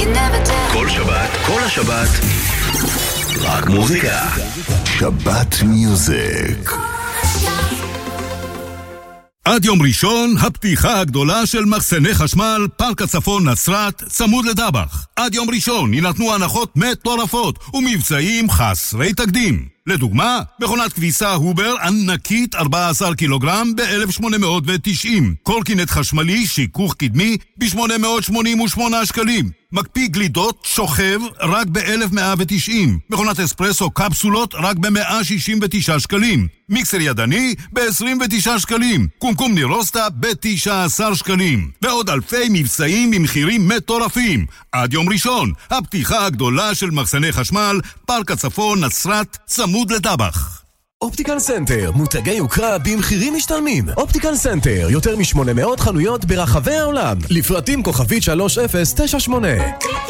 כל שבת, כל השבת, רק מוזיקה. שבת מיוזיק. עד יום ראשון, הפתיחה הגדולה של מחסני חשמל, פארק הצפון נצרת, צמוד לדבח. עד יום ראשון יינתנו הנחות מטורפות ומבצעים חסרי תקדים. לדוגמה, מכונת כביסה הובר ענקית 14 קילוגרם ב-1890. קורקינט חשמלי שיכוך קדמי ב-888 שקלים. מקפיא גלידות שוכב רק ב-1190. מכונת אספרסו קפסולות רק ב-169 שקלים. מיקסר ידני ב-29 שקלים. קומקום נירוסטה ב-19 שקלים. ועוד אלפי מבצעים במחירים מטורפים. עד יום ראשון, הפתיחה הגדולה של מחסני חשמל, פארק הצפון נצרת, צמוד לדבח. אופטיקל סנטר, מותגי יוקרה במחירים משתלמים. אופטיקל סנטר, יותר מ-800 חנויות ברחבי העולם. לפרטים כוכבית 3098.